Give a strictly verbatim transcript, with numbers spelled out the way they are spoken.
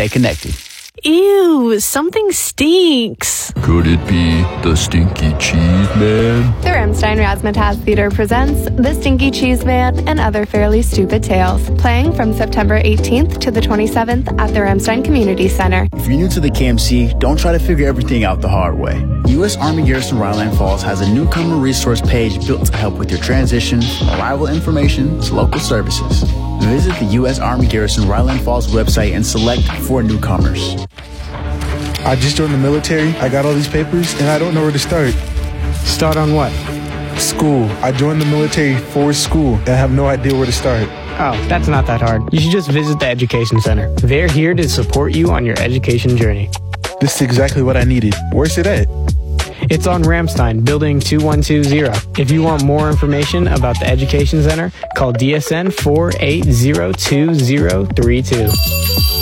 Stay connected. Ew, something stinks. Could it be the Stinky Cheese Man? The Ramstein Razzmatazz Theater presents The Stinky Cheese Man and Other Fairly Stupid Tales, playing from September eighteenth to the twenty-seventh at the Ramstein Community Center. If you're new to the K M C, don't try to figure everything out the hard way. U S Army Garrison Rhineland Falls has a newcomer resource page built to help with your transition, from arrival information to local services. Visit the U S Army Garrison Rhineland Falls website and select for newcomers. I just joined the military, I got all these papers, and I don't know where to start. Start on what? School. I joined the military for school, and I have no idea where to start. Oh, that's not that hard. You should just visit the Education Center. They're here to support you on your education journey. This is exactly what I needed. Where's it at? It's on Ramstein, building two one two zero. If you want more information about the Education Center, call D S N four eight zero two zero three two.